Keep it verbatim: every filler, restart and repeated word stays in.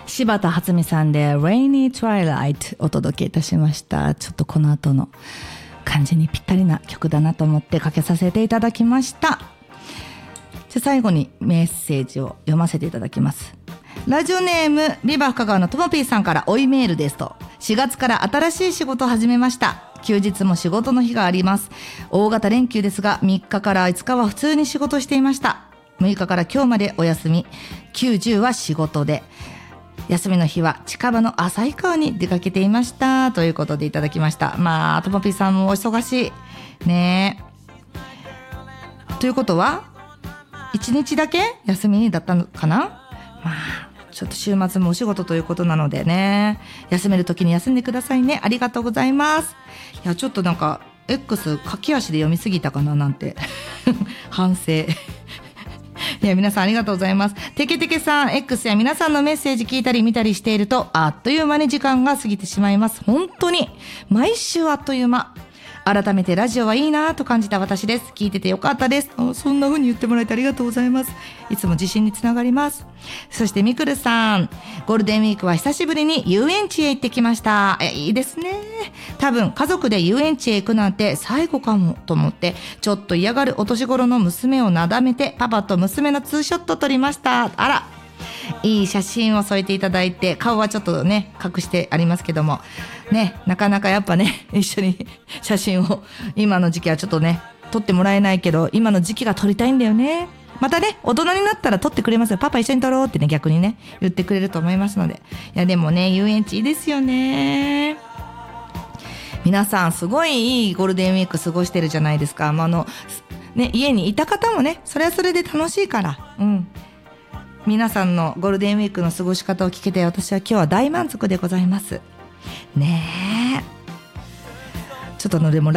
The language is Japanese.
柴田初美さんで Rainy Twilight お届けいたしました。ちょっとこの後の感じにぴったりな曲だなと思ってかけさせていただきました。じゃ最後にメッセージを読ませていただきます。ラジオネームビバ深川のともぴーさんからおいメールですと、しがつから新しい仕事を始めました。休日も仕事の日があります。大型連休ですがみっかからいつかは普通に仕事していました。むいかから今日までお休み、きゅうじゅうは仕事で、休みの日は近場の旭川に出かけていましたということでいただきました。まあともぴーさんもお忙しいねえ。ということはいちにちだけ休みだったのかな。まあちょっと週末もお仕事ということなのでね、休める時に休んでくださいね。ありがとうございます。いやちょっとなんか X 駆け足で読みすぎたかななんて反省いや皆さんありがとうございます。てけてけさん X や皆さんのメッセージ聞いたり見たりしているとあっという間に時間が過ぎてしまいます。本当に毎週あっという間。改めてラジオはいいなと感じた私です。聞いててよかったです。そんな風に言ってもらえてありがとうございます。いつも自信につながります。そしてみくるさん、ゴールデンウィークは久しぶりに遊園地へ行ってきました。えいいですね。多分家族で遊園地へ行くなんて最後かもと思って、ちょっと嫌がるお年頃の娘をなだめてパパと娘のツーショット撮りました。あら、いい写真を添えていただいて、顔はちょっとね隠してありますけどもね、なかなかやっぱね一緒に写真を今の時期はちょっとね撮ってもらえないけど、今の時期が撮りたいんだよね。またね大人になったら撮ってくれますよ。パパ一緒に撮ろうってね逆にね言ってくれると思いますので。いやでもね遊園地いいですよね。皆さんすごいいいゴールデンウィーク過ごしてるじゃないですか。まあ、あのね家にいた方もねそれはそれで楽しいからうん皆さんのゴールデンウィークの過ごし方を聞けて私は今日は大満足でございますねえ。ちょっとあのでも